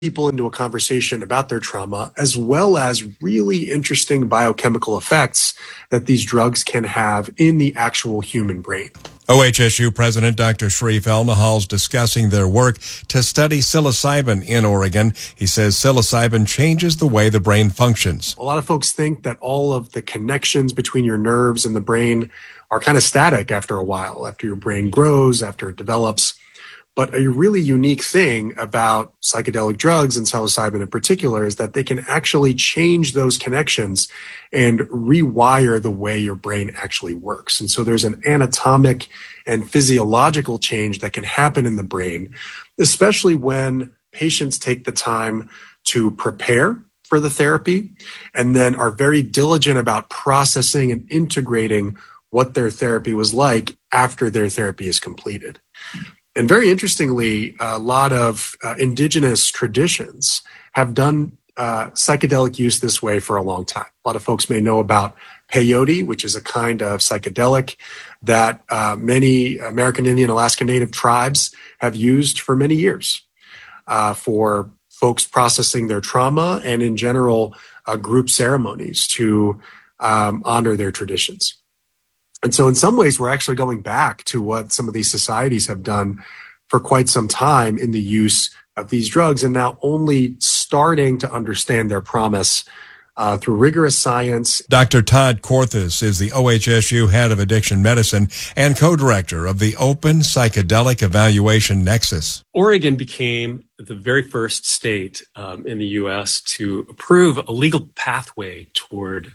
people into a conversation about their trauma, as well as really interesting biochemical effects that these drugs can have in the actual human brain. OHSU President Dr. Sharif Elnahal is discussing their work to study psilocybin in Oregon. He says psilocybin changes the way the brain functions. A lot of folks think that all of the connections between your nerves and the brain are kind of static after a while, after your brain grows, after it develops. But a really unique thing about psychedelic drugs, and psilocybin in particular, is that they can actually change those connections and rewire the way your brain actually works. And so there's an anatomic and physiological change that can happen in the brain, especially when patients take the time to prepare for the therapy and then are very diligent about processing and integrating what their therapy was like after their therapy is completed. And very interestingly, a lot of indigenous traditions have done psychedelic use this way for a long time. A lot of folks may know about peyote, which is a kind of psychedelic that many American Indian Alaska Native tribes have used for many years for folks processing their trauma and in general group ceremonies to honor their traditions. And so in some ways, we're actually going back to what some of these societies have done for quite some time in the use of these drugs, and now only starting to understand their promise through rigorous science. Dr. Todd Korthus is the OHSU head of addiction medicine and co-director of the Open Psychedelic Evaluation Nexus. Oregon became the very first state in the U.S. to approve a legal pathway toward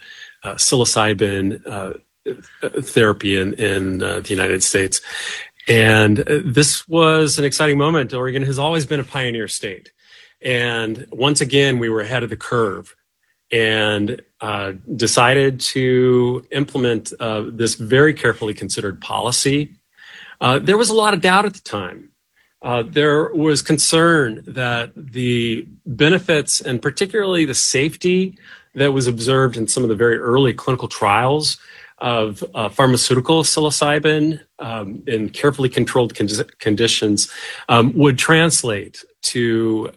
psilocybin therapy in the United States. And this was an exciting moment. Oregon has always been a pioneer state. And once again, we were ahead of the curve and decided to implement this very carefully considered policy. There was a lot of doubt at the time. There was concern that the benefits and particularly the safety that was observed in some of the very early clinical trials of pharmaceutical psilocybin in carefully controlled conditions would translate to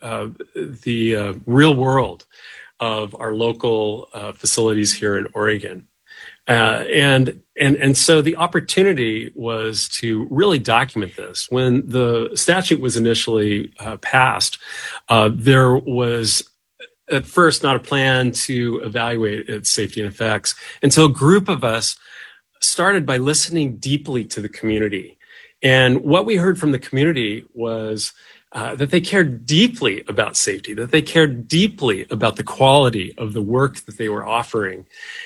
the real world of our local facilities here in Oregon. And so the opportunity was to really document this. When the statute was initially passed, there was at first not a plan to evaluate its safety and effects. And so a group of us started by listening deeply to the community. And what we heard from the community was that they cared deeply about safety, that they cared deeply about the quality of the work that they were offering,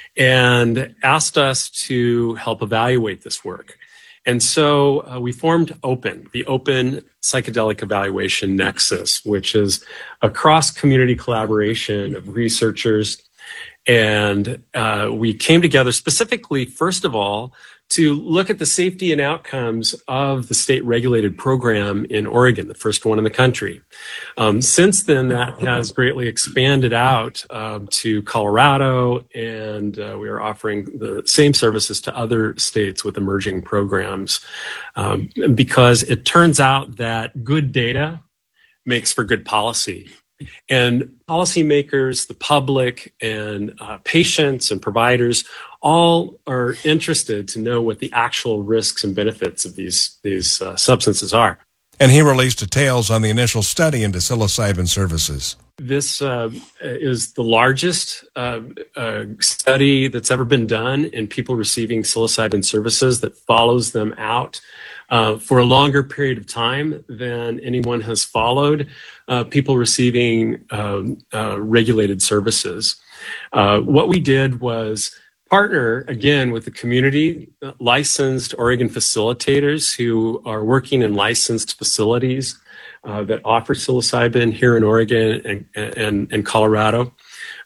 and asked us to help evaluate this work. And so we formed OPEN, the Open Psychedelic Evaluation Nexus, which is a cross-community collaboration of researchers. And we came together specifically, first of all, to look at the safety and outcomes of the state-regulated program in Oregon, the first one in the country. Since then, that has greatly expanded out to Colorado, and we are offering the same services to other states with emerging programs because it turns out that good data makes for good policy. And policymakers, the public, and patients and providers all are interested to know what the actual risks and benefits of these substances are. And he released details on the initial study into psilocybin services. This is the largest study that's ever been done in people receiving psilocybin services that follows them out for a longer period of time than anyone has followed people receiving regulated services. What we did was partner, again, with the community, licensed Oregon facilitators who are working in licensed facilities that offer psilocybin here in Oregon and Colorado.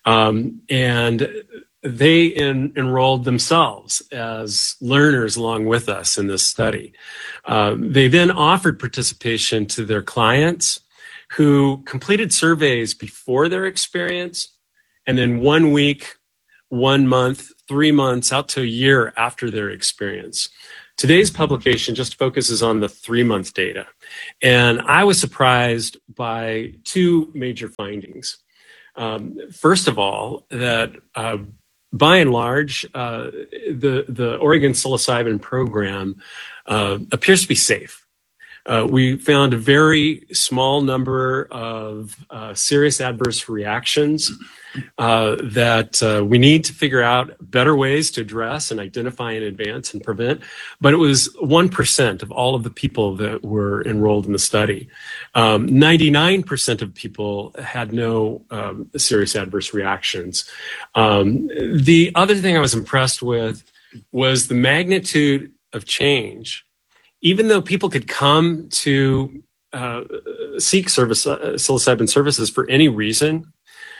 And they enrolled themselves as learners along with us in this study. They then offered participation to their clients who completed surveys before their experience, and then 1 week, 1 month, 3 months, out to a year after their experience. Today's publication just focuses on the 3-month data. And I was surprised by two major findings. First of all, that by and large, the Oregon psilocybin program appears to be safe. We found a very small number of serious adverse reactions that we need to figure out better ways to address and identify in advance and prevent. But it was 1% of all of the people that were enrolled in the study. 99% of people had no serious adverse reactions. The other thing I was impressed with was the magnitude of change. Even though people could come to seek psilocybin services for any reason,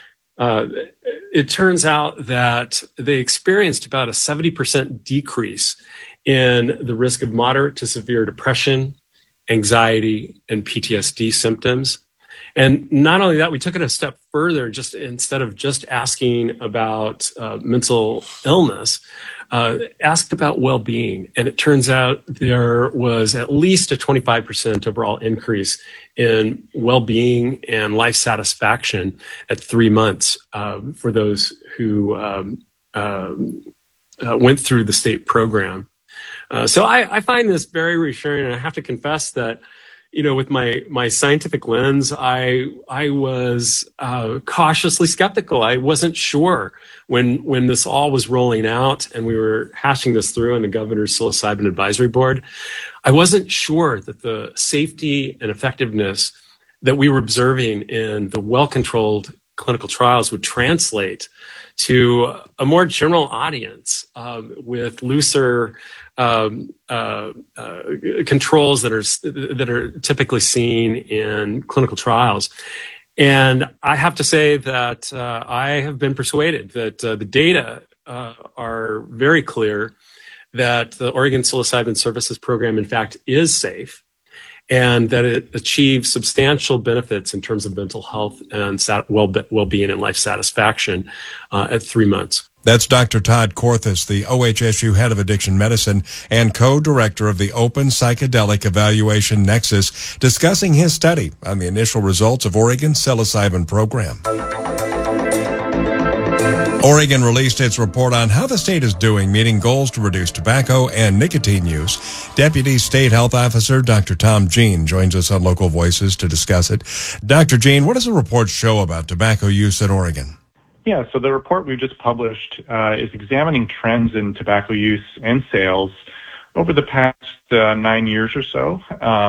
it turns out that they experienced about a 70% decrease in the risk of moderate to severe depression, anxiety, and PTSD symptoms. And not only that, we took it a step further, just instead of just asking about mental illness, asked about well-being. And it turns out there was at least a 25% overall increase in well-being and life satisfaction at 3 months for those who went through the state program. So I find this very reassuring, and I have to confess that, you know, with my scientific lens, I was cautiously skeptical. I wasn't sure when this all was rolling out and we were hashing this through in the governor's psilocybin advisory board. I wasn't sure that the safety and effectiveness that we were observing in the well-controlled clinical trials would translate to a more general audience with looser controls that are typically seen in clinical trials. And I have to say that I have been persuaded that the data are very clear that the Oregon Psilocybin Services Program, in fact, is safe, and that it achieves substantial benefits in terms of mental health and well-being and life satisfaction at 3 months. That's Dr. Todd Korthus, the OHSU head of addiction medicine and co-director of the Open Psychedelic Evaluation Nexus, discussing his study on the initial results of Oregon's psilocybin program. Oregon released its report on how the state is doing meeting goals to reduce tobacco and nicotine use. Deputy State Health Officer Dr. Tom Jean joins us on Local Voices to discuss it. Dr. Jean, what does the report show about tobacco use in Oregon? Yeah, so the report we've just published is examining trends in tobacco use and sales over the past 9 years or so.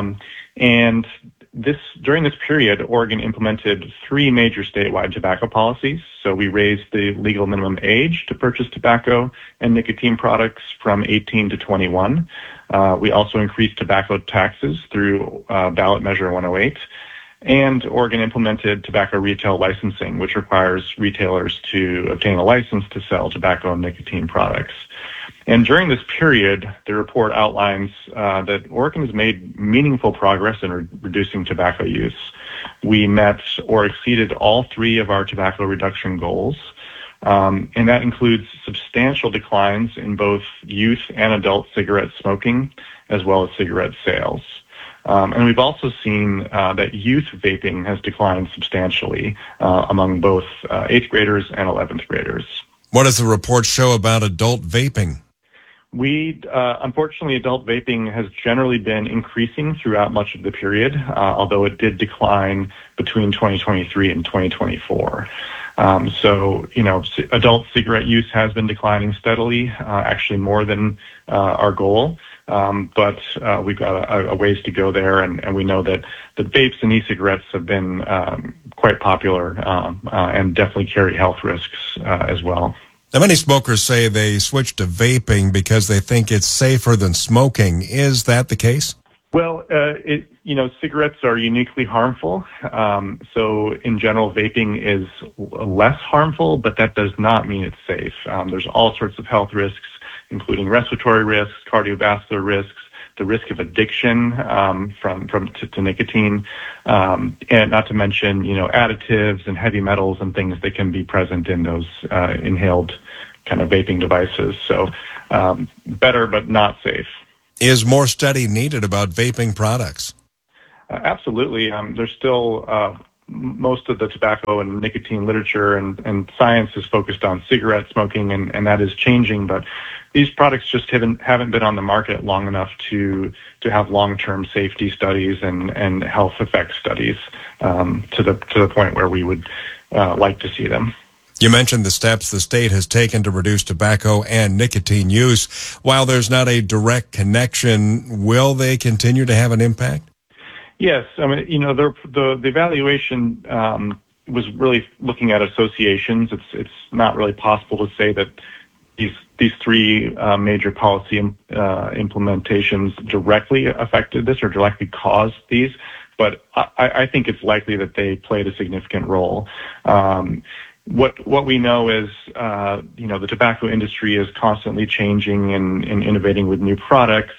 And during this period, Oregon implemented 3 major statewide tobacco policies. So we raised the legal minimum age to purchase tobacco and nicotine products from 18 to 21. We also increased tobacco taxes through ballot measure 108. And Oregon implemented tobacco retail licensing, which requires retailers to obtain a license to sell tobacco and nicotine products. And during this period, the report outlines that Oregon has made meaningful progress in reducing tobacco use. We met or exceeded all 3 of our tobacco reduction goals, and that includes substantial declines in both youth and adult cigarette smoking, as well as cigarette sales. And we've also seen that youth vaping has declined substantially among both 8th graders and 11th graders. What does the report show about adult vaping? Unfortunately, adult vaping has generally been increasing throughout much of the period, although it did decline between 2023 and 2024. So, adult cigarette use has been declining steadily, actually more than our goal. But we've got a ways to go there, and we know that the vapes and e-cigarettes have been quite popular and definitely carry health risks as well. Now, many smokers say they switch to vaping because they think it's safer than smoking. Is that the case? Well, cigarettes are uniquely harmful. So in general, vaping is less harmful, but that does not mean it's safe. There's all sorts of health risks, including respiratory risks, cardiovascular risks, the risk of addiction to nicotine, and not to mention, additives and heavy metals and things that can be present in those inhaled kind of vaping devices. So better, but not safe. Is more study needed about vaping products? Absolutely. There's still most of the tobacco and nicotine literature and science is focused on cigarette smoking, and that is changing. But these products just haven't been on the market long enough to have long-term safety studies and health effect studies to the point where we would like to see them. You mentioned the steps the state has taken to reduce tobacco and nicotine use. While there's not a direct connection, will they continue to have an impact? Yes. I mean, the evaluation was really looking at associations. It's not really possible to say that these three major policy implementations directly affected this or directly caused these, but I think it's likely that they played a significant role. What we know is, the tobacco industry is constantly changing and innovating with new products,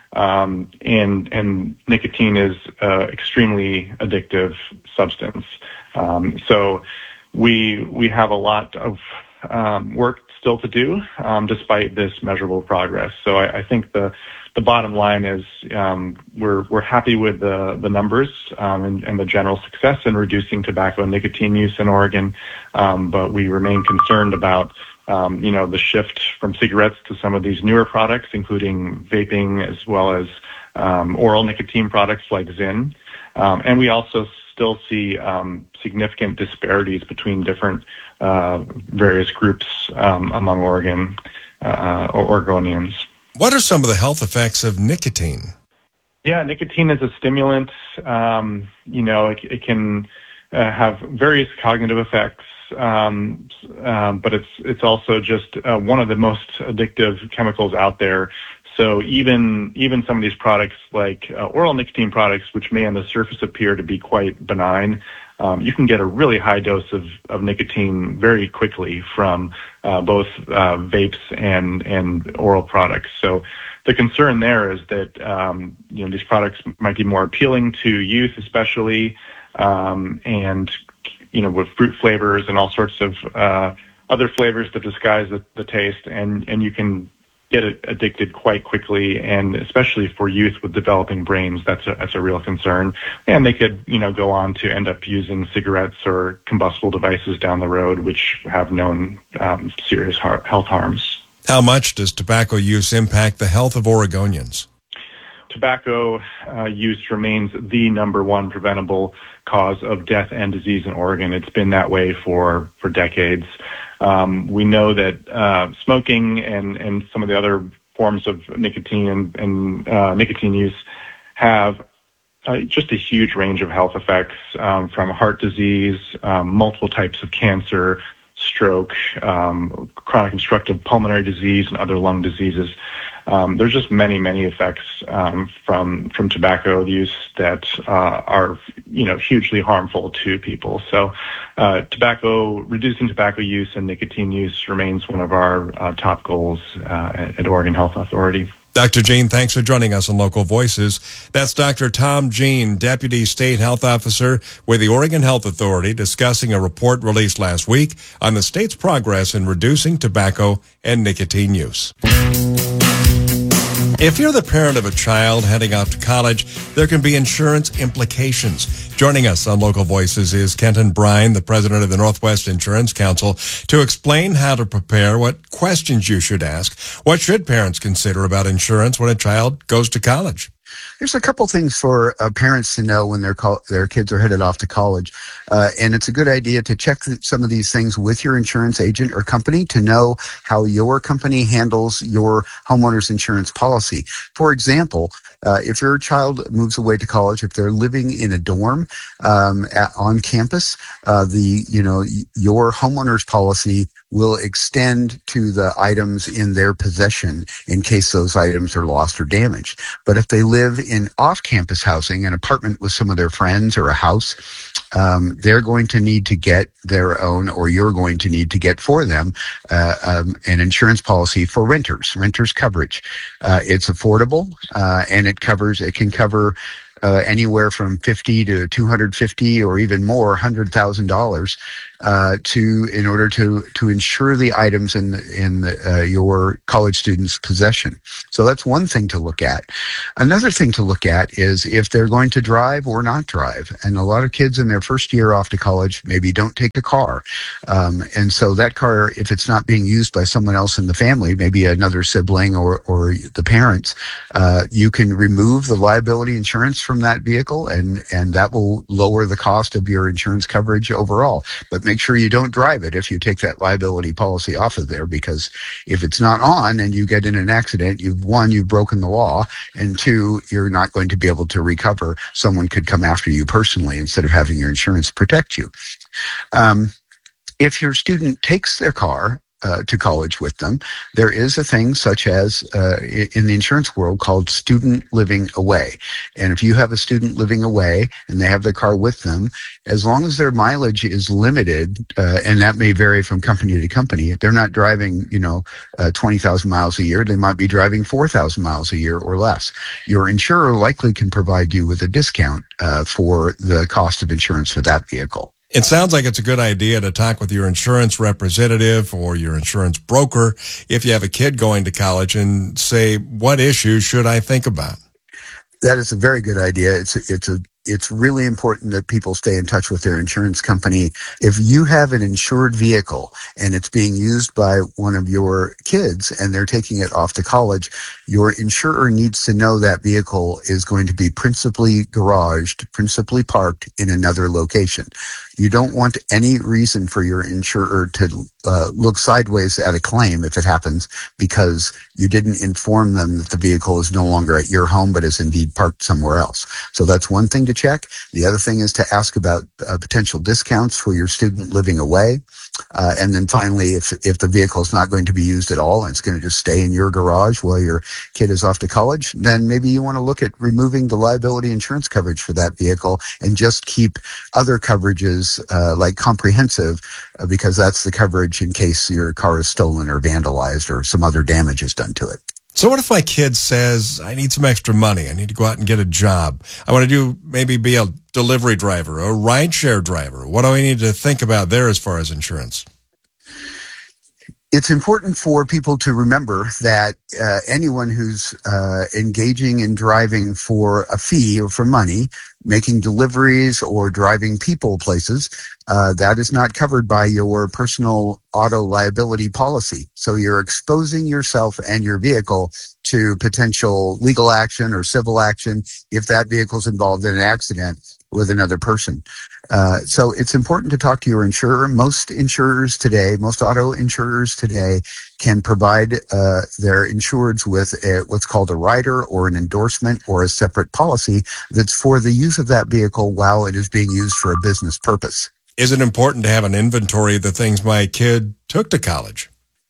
and nicotine is extremely addictive substance. So we have a lot of work still to do, despite this measurable progress. So I think the bottom line is we're happy with the numbers and the general success in reducing tobacco and nicotine use in Oregon, but we remain concerned about the shift from cigarettes to some of these newer products, including vaping as well as oral nicotine products like Zyn. And we also still see significant disparities between different various groups among Oregonians. What are some of the health effects of nicotine? Yeah, nicotine is a stimulant. It can have various cognitive effects, but it's also just one of the most addictive chemicals out there. So even some of these products like oral nicotine products, which may on the surface appear to be quite benign, you can get a really high dose of nicotine very quickly from both vapes and oral products. So the concern there is that these products might be more appealing to youth, especially, and with fruit flavors and all sorts of other flavors that disguise the taste, and you can get addicted quite quickly, and especially for youth with developing brains, that's a real concern. And they could, go on to end up using cigarettes or combustible devices down the road, which have known serious health harms. How much does tobacco use impact the health of Oregonians? Tobacco use remains the number one preventable cause of death and disease in Oregon. It's been that way for decades. We know that smoking and some of the other forms of nicotine and nicotine use have just a huge range of health effects, from heart disease, multiple types of cancer, stroke, chronic obstructive pulmonary disease, and other lung diseases. There's just many effects from tobacco use that are hugely harmful to people. So reducing tobacco use and nicotine use remains one of our top goals at Oregon Health Authority. Dr. Gene, thanks for joining us on Local Voices. That's Dr. Tom Gene, Deputy State Health Officer with the Oregon Health Authority, discussing a report released last week on the state's progress in reducing tobacco and nicotine use. If you're the parent of a child heading off to college, there can be insurance implications. Joining us on Local Voices is Kenton Brine, the president of the Northwest Insurance Council, to explain how to prepare, what questions you should ask, what should parents consider about insurance when a child goes to college. There's a couple things for parents to know when their kids are headed off to college. And it's a good idea to check some of these things with your insurance agent or company to know how your company handles your homeowner's insurance policy. For example, if your child moves away to college, if they're living in a dorm on campus, your homeowner's policy will extend to the items in their possession in case those items are lost or damaged. But if they live in off-campus housing, an apartment with some of their friends or a house, they're going to need to get their own, or you're going to need to get for them, an insurance policy for renters coverage. It's affordable, and it can cover anywhere from 50 to 250 or even more $100,000 in order to insure the items in your college student's possession. So that's one thing to look at. Another thing to look at is if they're going to drive or not drive. And a lot of kids in their first year off to college maybe don't take a car. And so that car, if it's not being used by someone else in the family, maybe another sibling or the parents, you can remove the liability insurance from that vehicle, and that will lower the cost of your insurance coverage overall. But make sure you don't drive it if you take that liability policy off of there, because if it's not on and you get in an accident, you've broken the law, and two, you're not going to be able to recover. Someone could come after you personally instead of having your insurance protect you. If your student takes their car to college with them, there is a thing such as in the insurance world called student living away. And if you have a student living away and they have their car with them, as long as their mileage is limited, and that may vary from company to company, if they're not driving, 20,000 miles a year, they might be driving 4,000 miles a year or less. Your insurer likely can provide you with a discount for the cost of insurance for that vehicle. It sounds like it's a good idea to talk with your insurance representative or your insurance broker if you have a kid going to college and say, what issues should I think about? That is a very good idea. It's really important that people stay in touch with their insurance company. If you have an insured vehicle and it's being used by one of your kids and they're taking it off to college, your insurer needs to know that vehicle is going to be principally garaged, principally parked in another location. You don't want any reason for your insurer to look sideways at a claim if it happens because you didn't inform them that the vehicle is no longer at your home but is indeed parked somewhere else. So that's one thing to check. The other thing is to ask about potential discounts for your student living away. And then finally, if the vehicle is not going to be used at all and it's going to just stay in your garage while your kid is off to college, then maybe you want to look at removing the liability insurance coverage for that vehicle and just keep other coverages like comprehensive, because that's the coverage in case your car is stolen or vandalized or some other damage is done to it. So what if my kid says, I need some extra money. I need to go out and get a job. I want to maybe be a delivery driver or a rideshare driver. What do I need to think about there as far as insurance? It's important for people to remember that anyone who's engaging in driving for a fee or for money, making deliveries or driving people places, that is not covered by your personal auto liability policy. So you're exposing yourself and your vehicle to potential legal action or civil action if that vehicle is involved in an accident with another person. So it's important to talk to your insurer. Most auto insurers today can provide their insureds with what's called a rider or an endorsement or a separate policy that's for the use of that vehicle while it is being used for a business purpose. Is it important to have an inventory of the things my kid took to college?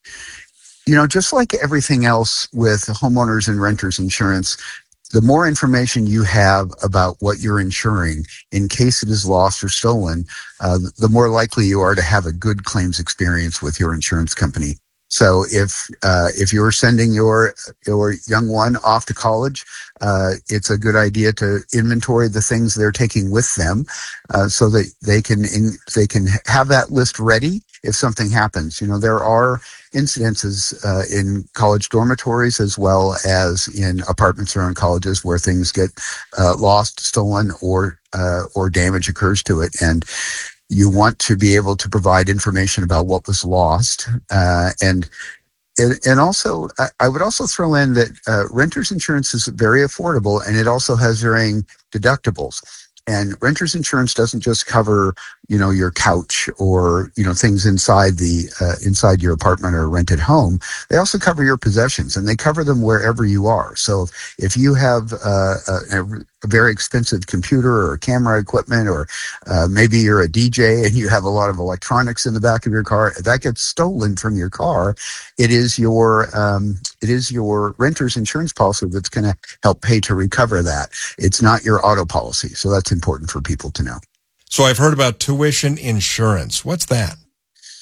Just like everything else with homeowners and renters insurance, the more information you have about what you're insuring in case it is lost or stolen, the more likely you are to have a good claims experience with your insurance company. So if you're sending your young one off to college, it's a good idea to inventory the things they're taking with them, so that they can have that list ready if something happens. There are incidences in college dormitories as well as in apartments around colleges where things get lost, stolen, or damage occurs to it, and you want to be able to provide information about what was lost. And also, I would also throw in that renters insurance is very affordable, and it also has varying deductibles. And renters insurance doesn't just cover, your couch or, things inside inside your apartment or rented home. They also cover your possessions, and they cover them wherever you are. So if you have a very expensive computer or camera equipment, or maybe you're a DJ and you have a lot of electronics in the back of your car, if that gets stolen from your car, it is your renter's insurance policy that's going to help pay to recover that. It's not your auto policy. So that's important for people to know. So I've heard about tuition insurance. What's that?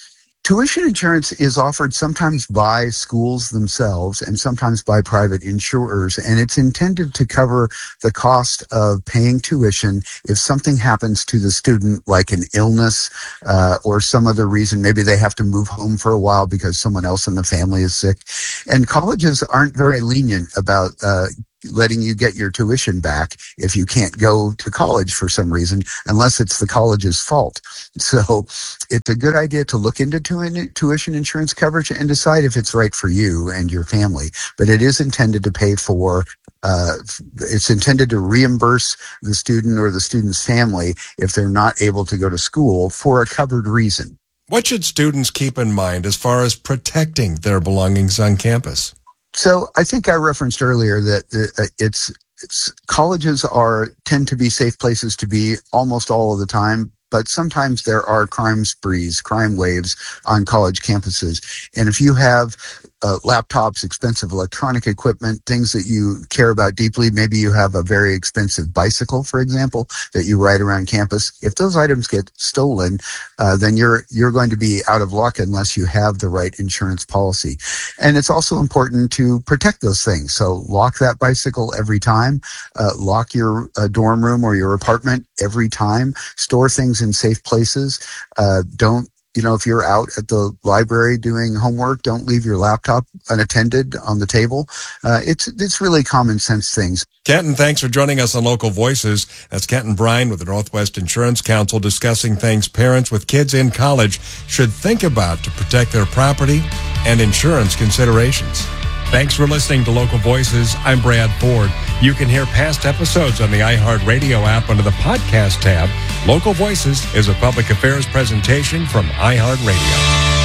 Tuition insurance is offered sometimes by schools themselves and sometimes by private insurers, and it's intended to cover the cost of paying tuition if something happens to the student, like an illness or some other reason. Maybe they have to move home for a while because someone else in the family is sick. And colleges aren't very lenient about letting you get your tuition back if you can't go to college for some reason, unless it's the college's fault. So it's a good idea to look into tuition insurance coverage and decide if it's right for you and your family. But it is intended to pay for, it's intended to reimburse the student or the student's family if they're not able to go to school for a covered reason. What should students keep in mind as far as protecting their belongings on campus? So I think I referenced earlier that colleges tend to be safe places to be almost all of the time, but sometimes there are crime sprees, crime waves on college campuses. And if you have laptops, expensive electronic equipment, things that you care about deeply, maybe you have a very expensive bicycle, for example, that you ride around campus. If those items get stolen, then you're going to be out of luck unless you have the right insurance policy. And it's also important to protect those things. So lock that bicycle every time, lock your dorm room or your apartment every time, store things in safe places. If you're out at the library doing homework, don't leave your laptop unattended on the table. It's really common sense things. Kenton, thanks for joining us on Local Voices. That's Kenton Bryan with the Northwest Insurance Council discussing things parents with kids in college should think about to protect their property and insurance considerations. Thanks for listening to Local Voices. I'm Brad Ford. You can hear past episodes on the iHeartRadio app under the podcast tab. Local Voices is a public affairs presentation from iHeartRadio.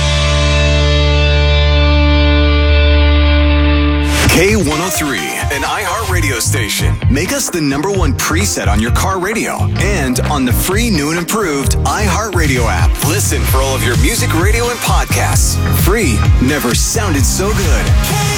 K103, an iHeartRadio station. Make us the #1 preset on your car radio and on the free new and improved iHeartRadio app. Listen for all of your music, radio, and podcasts. Free never sounded so good.